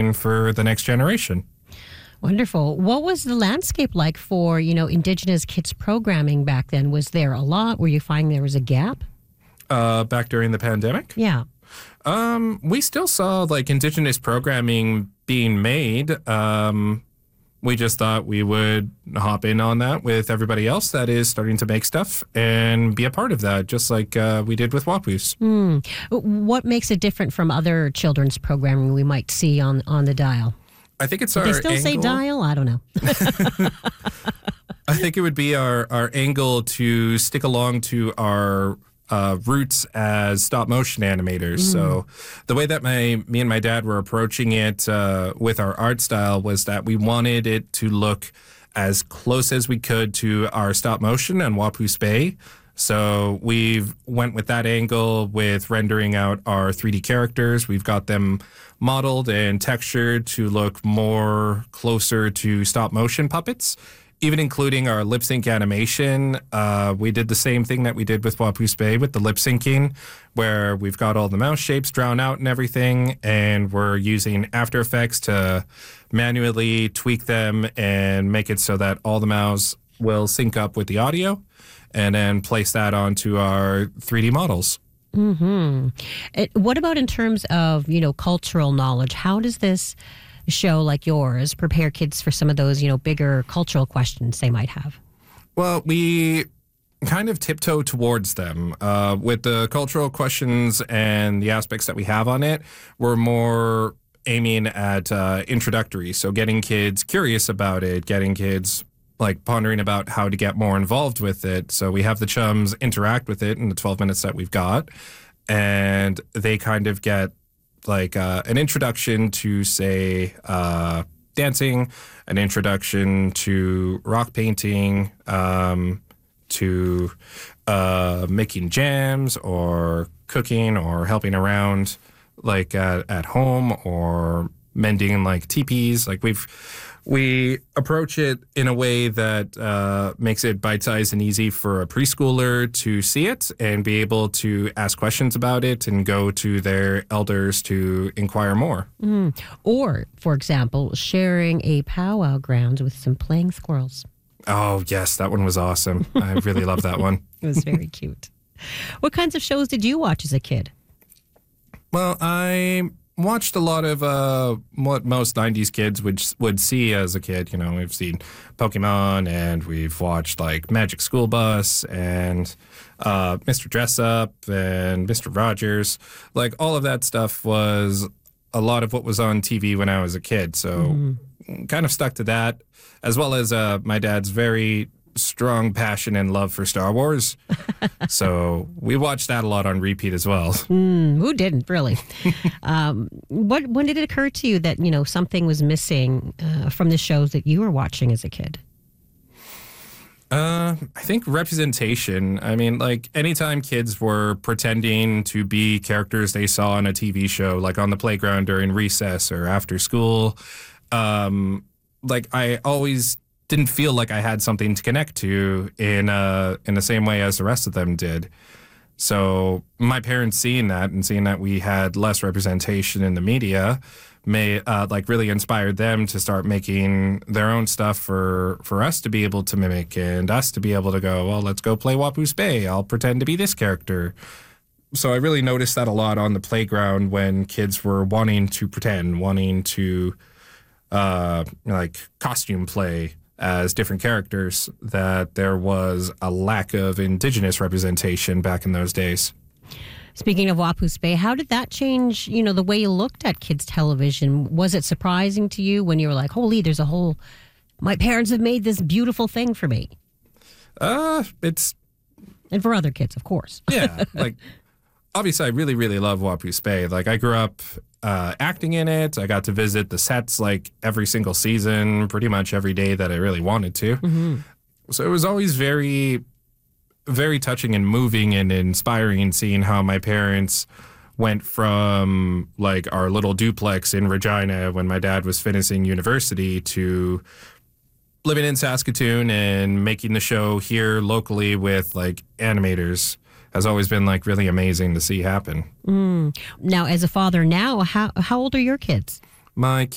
passing for the next generation. Wonderful. What was the landscape like for, Indigenous kids programming back then? Was there a lot? Were you finding there was a gap? Back during the pandemic? Yeah. We still saw Indigenous programming being made. We just thought we would hop in on that with everybody else that is starting to make stuff and be a part of that, just like we did with Wapoos. What makes it different from other children's programming we might see on the dial? I think it's Did our they still say angle. dial? I don't know. I think it would be our angle to stick along to our roots as stop motion animators. So the way that me and my dad were approaching it with our art style was that we wanted it to look as close as we could to our stop motion and Wapoos Bay. So we've went with that angle with rendering out our 3D characters. We've got them modeled and textured to look more closer to stop motion puppets. Even including our lip sync animation, we did the same thing that we did with Wapoos Bay with the lip syncing, where we've got all the mouse shapes drawn out and everything, and we're using After Effects to manually tweak them and make it so that all the mouths will sync up with the audio, and then place that onto our 3D models. What about in terms of, cultural knowledge? How does this show like yours prepare kids for some of those, bigger cultural questions they might have? Well, we kind of tiptoe towards them. With the cultural questions and the aspects that we have on it, we're more aiming at introductory. So getting kids curious about it, getting kids pondering about how to get more involved with it. So we have the chums interact with it in the 12 minutes that we've got, and they kind of get an introduction to, say, dancing, an introduction to rock painting, to making jams or cooking or helping around at home or mending teepees. We approach it in a way that makes it bite-sized and easy for a preschooler to see it and be able to ask questions about it and go to their elders to inquire more. Or, for example, sharing a powwow grounds with some playing squirrels. Oh, yes, that one was awesome. I really love that one. It was very cute. What kinds of shows did you watch as a kid? Well, I watched a lot of what most 90s kids would see as a kid. We've seen Pokemon, and we've watched Magic School Bus and Mr. Dress Up and Mr. Rogers. All of that stuff was a lot of what was on TV when I was a kid. So kind of stuck to that, as well as my dad's very strong passion and love for Star Wars. So we watched that a lot on repeat as well. Who didn't, really? When did it occur to you that, something was missing from the shows that you were watching as a kid? I think representation. I mean, anytime kids were pretending to be characters they saw on a TV show, on the playground during recess or after school, I always didn't feel like I had something to connect to in the same way as the rest of them did. So my parents seeing that we had less representation in the media really inspired them to start making their own stuff for us to be able to mimic and us to be able to go, well, let's go play Wapoos Bay. I'll pretend to be this character. So I really noticed that a lot on the playground when kids were wanting to pretend, wanting to costume play as different characters, that there was a lack of Indigenous representation back in those days. Speaking of Wapoos Bay, how did that change, the way you looked at kids' television? Was it surprising to you when you were like, holy, my parents have made this beautiful thing for me? It's... And for other kids, of course. Yeah, obviously I really, really love Wapoos Bay. I grew up acting in it. I got to visit the sets every single season, pretty much every day that I really wanted to. So it was always very, very touching and moving and inspiring seeing how my parents went from our little duplex in Regina when my dad was finishing university to living in Saskatoon and making the show here locally with animators. Has always been really amazing to see happen. Now, as a father now, how old are your kids? My